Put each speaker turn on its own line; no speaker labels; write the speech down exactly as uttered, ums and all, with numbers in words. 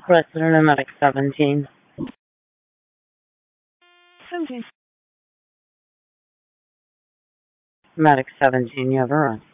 Resident of Medic seventeen.
seventeen.
Medic seventeen, you have a run.